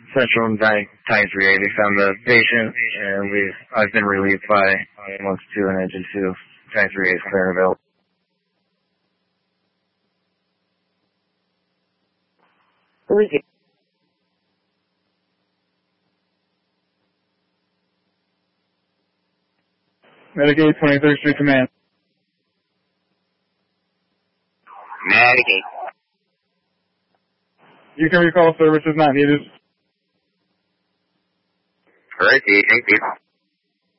Central and Titan 3A. They found the patient, and I've been relieved by Ambulance 2 and Engine 2. Titan 3A is clear and available. Medicaid, 23rd Street Command. Medicaid. You can recall services not needed. Alright, thank you.